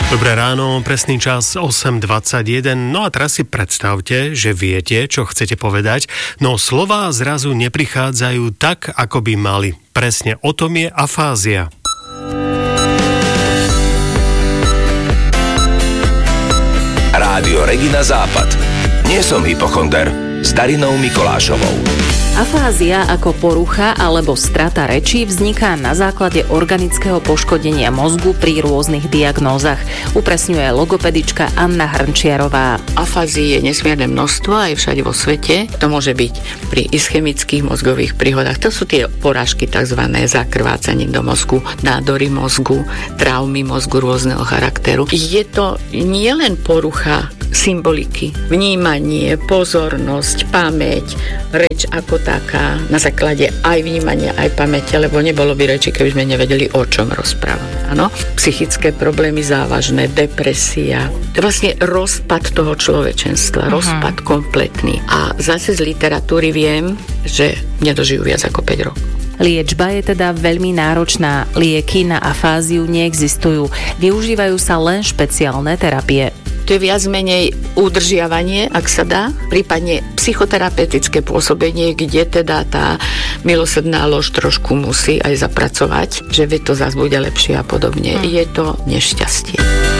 Dobré ráno, presný čas 8:21. No a teraz si predstavte, že viete, čo chcete povedať, no slová zrazu neprichádzajú tak, ako by mali. Presne o tom je afázia. Rádio Regina Západ. Nie som hypochonder. S Darinou Mikolášovou. Afázia ako porucha alebo strata reči vzniká na základe organického poškodenia mozgu pri rôznych diagnózach. Upresňuje logopedička Anna Hrnčiarová. Afázii je nesmierne množstvo aj všade vo svete. To môže byť pri ischemických mozgových príhodách. To sú tie porážky tzv. Zakrvácanie do mozgu, nádory mozgu, traumy mozgu rôzneho charakteru. Je to nielen porucha symboliky, vnímanie, pozornosť, pamäť, reč ako taká, na základe aj vnímania, aj pamäte, lebo nebolo by reči, keby sme nevedeli, o čom rozprávame. Áno? Psychické problémy závažné, depresia, vlastne rozpad toho človečenstva, rozpad kompletný. A zase z literatúry viem, že nedožijú viac ako 5 rokov. Liečba je teda veľmi náročná. Lieky na afáziu neexistujú. Využívajú sa len špeciálne terapie. To je viac menej udržiavanie, ak sa dá, prípadne psychoterapeutické pôsobenie, kde teda tá milosrdná lož trošku musí aj zapracovať, že to zase bude lepšie a podobne. Je to nešťastie.